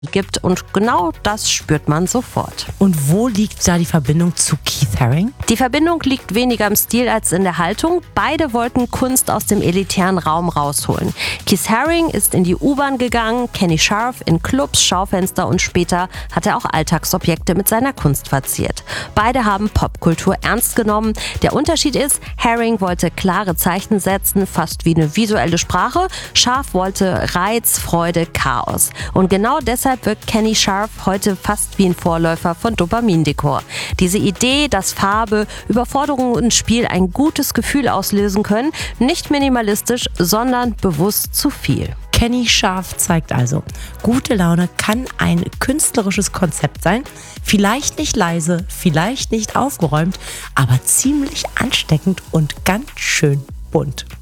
gibt und genau das spürt man sofort. Und wo liegt da die Verbindung zu Keith Haring? Die Verbindung liegt weniger im Stil als in der Haltung. Beide wollten Kunst aus dem elitären Raum rausholen. Keith Haring ist in die U-Bahn gegangen, Kenny Scharf in Clubs, Schaufenster und später hat er auch Alltagsobjekte mit seiner Kunst verziert. Beide haben Popkultur ernst genommen. Der Unterschied ist, Haring wollte klare Zeichen setzen, fast wie eine visuelle Sprache. Scharf wollte Reiz, Freude, Chaos. Und genau deshalb wirkt Kenny Scharf heute fast wie ein Vorläufer von Dopamindekor. Diese Idee, dass Farbe, Überforderung und Spiel ein gutes Gefühl auslösen können, nicht minimalistisch, sondern bewusst zu viel. Kenny Scharf zeigt also, gute Laune kann ein künstlerisches Konzept sein. Vielleicht nicht leise, vielleicht nicht aufgeräumt, aber ziemlich ansteckend und ganz schön bunt.